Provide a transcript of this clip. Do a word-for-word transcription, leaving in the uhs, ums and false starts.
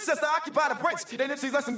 says to occupy the brakes. Then if she's less than